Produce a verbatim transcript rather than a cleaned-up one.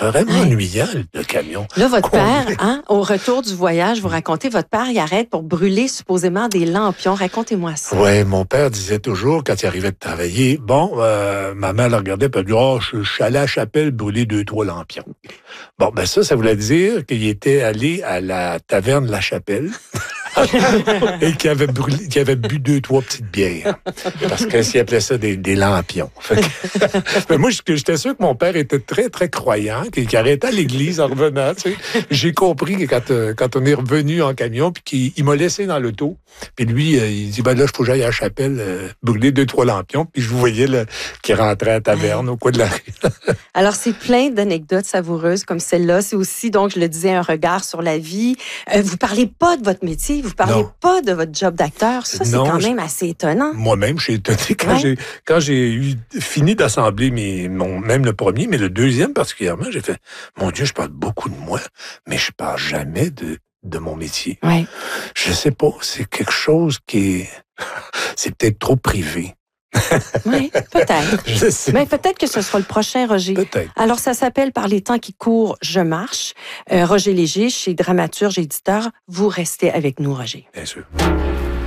vraiment Ouais. ennuyant, le camion. Là, votre Combien? père, hein, au retour du voyage, vous racontez, votre père, il arrête pour brûler supposément des lampions. Racontez-moi ça. Oui, mon père disait toujours, quand il arrivait de travailler, bon, euh, ma mère le regardait, puis elle dit, oh, je, je suis allé à la chapelle brûler deux, trois lampions. Bon, ben ça, ça voulait dire qu'il était allé à la taverne La Chapelle et qu'il avait, brûlé, qu'il avait bu deux, trois petites bières. Parce qu'il appelait ça des, des lampions. Fait que, ben moi, j'étais sûr que mon père était très, très croyant, qu'il, qu'il arrêtait à l'église en revenant. Tu sais. J'ai compris que quand, euh, quand on est revenu en camion, puis qu'il il m'a laissé dans l'auto, puis lui, euh, il dit, ben là, il faut que j'aille à la chapelle euh, brûler deux, trois lampions, puis je vous voyais là, qu'il rentrait à la taverne au coin de la rue. Alors, c'est plein d'anecdotes savoureuses comme celle-là. C'est aussi, donc, je le disais, un regard sur la vie. Euh, vous parlez pas de votre métier, vous parlez Non. pas de votre job d'acteur. Ça, c'est Non, quand je- même assez étonnant. Moi-même, j'ai étonné quand Ouais. j'ai quand j'ai eu fini d'assembler mes mon même le premier, mais le deuxième particulièrement, j'ai fait mon Dieu, je parle beaucoup de moi, mais je parle jamais de de mon métier. Oui. Je sais pas, c'est quelque chose qui est c'est peut-être trop privé. Oui, peut-être. Je sais Mais peut-être que ce sera le prochain, Roger. peut-être. Alors, ça s'appelle Par les temps qui courent, je marche. Euh, Roger Léger, chez Dramaturge Éditeur. Vous restez avec nous, Roger. Bien sûr.